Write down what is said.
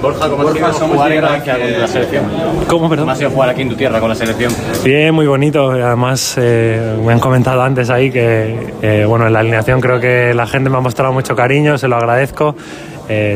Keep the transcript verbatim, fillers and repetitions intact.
Borja, ¿cómo ha sido jugar en Galicia con la selección? ¿Cómo, perdón? ¿Cómo ha sido jugar aquí en tu tierra con la selección? Bien, muy bonito. Además, eh, me han comentado antes ahí que, eh, bueno, en la alineación creo que la gente me ha mostrado mucho cariño, se lo agradezco. Eh,